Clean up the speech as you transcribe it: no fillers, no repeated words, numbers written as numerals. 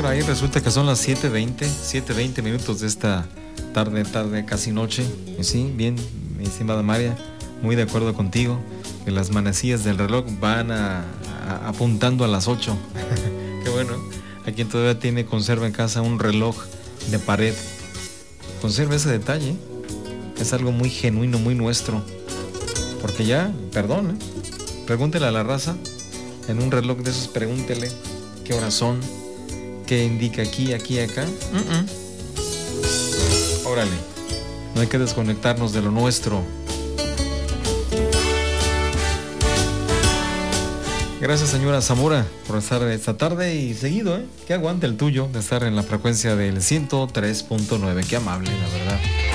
claro, ahí resulta que son las 7:20 minutos de esta tarde, casi noche. Y sí, bien, mi estimada María, muy de acuerdo contigo, que las manecillas del reloj van apuntando a las 8. Qué bueno. A quien todavía conserva en casa un reloj de pared, conserva ese detalle. Es algo muy genuino, muy nuestro. Porque ya, perdón, pregúntele a la raza, en un reloj de esos, pregúntele qué horas son, qué indica aquí, acá. Órale, no hay que desconectarnos de lo nuestro. Gracias, señora Zamora, por estar esta tarde y seguido, que aguante el tuyo de estar en la frecuencia del 103.9. Qué amable, la verdad.